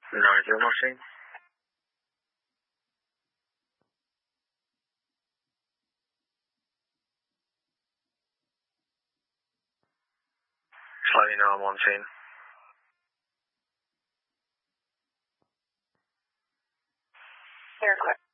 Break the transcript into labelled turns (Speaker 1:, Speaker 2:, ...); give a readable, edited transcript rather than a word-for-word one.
Speaker 1: Radio machine. Just let you know I'm on scene.
Speaker 2: Clear, quick.